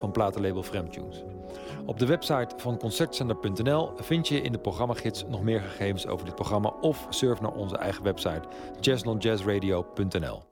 van platenlabel Fremtunes. Op de website van concertzender.nl vind je in de programmagids nog meer gegevens over dit programma of surf naar onze eigen website jazzlonjazzradio.nl.